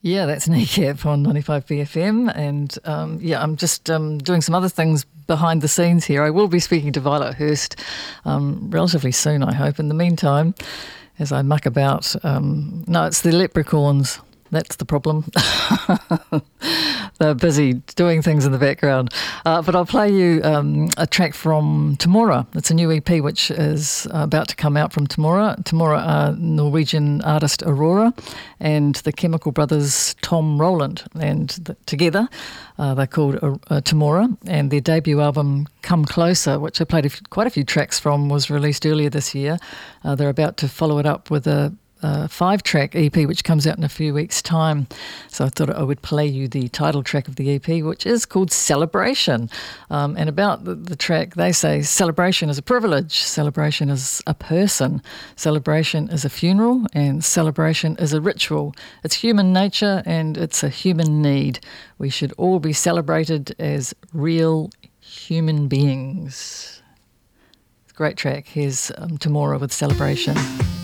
Yeah, that's Kneecap on 95 BFM. And I'm just doing some other things behind the scenes here. I will be speaking to Violet Hurst relatively soon, I hope. In the meantime, as I muck about, no, it's the leprechauns. That's the problem. They're busy doing things in the background. But I'll play you a track from Temora. It's a new EP which is about to come out from Temora. Temora are Norwegian artist Aurora and the Chemical Brothers Tom Rowland. And together they're called Temora. And their debut album Come Closer, which I played quite a few tracks from, was released earlier this year. They're about to follow it up with a 5-track EP which comes out in a few weeks' time. So I thought I would play you the title track of the EP, which is called Celebration. And about the track, they say celebration is a privilege, celebration is a person, celebration is a funeral, and celebration is a ritual. It's human nature and it's a human need. We should all be celebrated as real human beings. It's a great track. Here's Temora with Celebration.